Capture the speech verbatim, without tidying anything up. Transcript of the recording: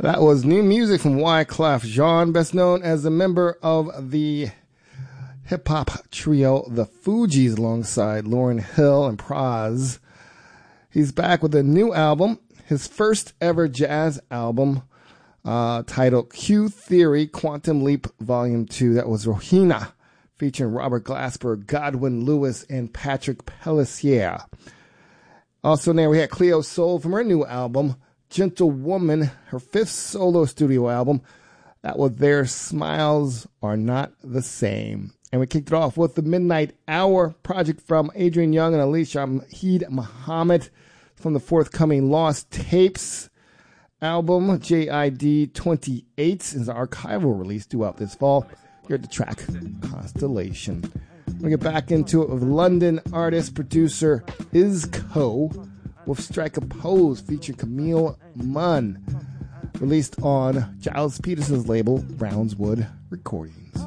That was new music from Wyclef Jean, best known as a member of the hip-hop trio The Fugees alongside Lauryn Hill and Pras. He's back with a new album, his first ever jazz album, uh, titled Q Theory Quantum Leap Volume two. That was Rohina, featuring Robert Glasper, Godwin Lewis, and Patrick Pellicier. Also there we had Cleo Sol from her new album, Gentle Woman, her fifth solo studio album. That was Their Smiles Are Not the Same. And we kicked it off with the Midnight Hour project from Adrian Young and Alicia Heed Muhammad from the forthcoming Lost Tapes album. J I D twenty-eight is an archival release due out this fall. Here at the track Constellation. We'll get back into it with London artist producer Isco with Strike a Pose featuring Camille Munn, released on Giles Peterson's label Brownswood Recordings.